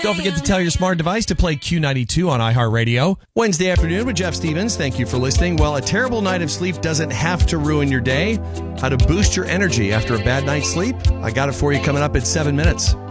Don't forget to tell your smart device to play Q92 on iHeartRadio. Wednesday afternoon with Jeff Stevens. Thank you for listening. Well, a terrible night of sleep doesn't have to ruin your day. How to boost your energy after a bad night's sleep? I got it for you coming up in 7 minutes.